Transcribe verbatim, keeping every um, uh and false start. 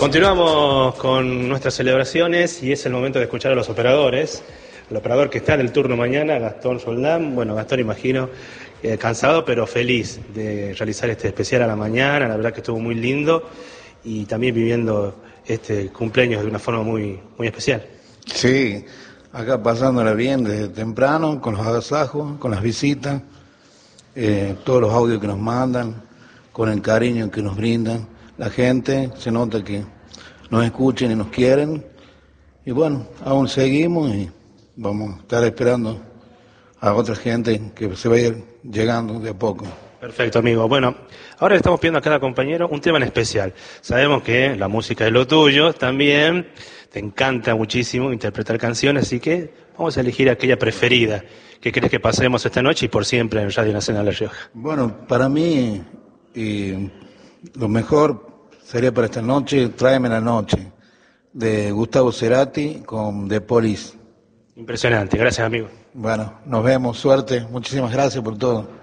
Continuamos con nuestras celebraciones y es el momento de escuchar a los operadores. El operador que está en el turno mañana, Gastón Soldán. Bueno, Gastón, imagino, eh, cansado pero feliz de realizar este especial a la mañana. La verdad que estuvo muy lindo y también viviendo este cumpleaños de una forma muy, muy especial. Sí, acá pasándola bien desde temprano, con los agasajos, con las visitas, eh, todos los audios que nos mandan, con el cariño que nos brindan. La gente se nota que nos escuchan y nos quieren. Y bueno, aún seguimos y vamos a estar esperando a otra gente que se vaya llegando de a poco. Perfecto, amigo. Bueno, ahora le estamos pidiendo a cada compañero un tema en especial. Sabemos que la música es lo tuyo también. Te encanta muchísimo interpretar canciones, así que vamos a elegir aquella preferida que crees que pasemos esta noche y por siempre en Radio Nacional La Rioja. Bueno, para mí y lo mejor sería para esta noche Tráeme la Noche, de Gustavo Cerati con The Police. Impresionante, gracias, amigo. Bueno, nos vemos, suerte, muchísimas gracias por todo.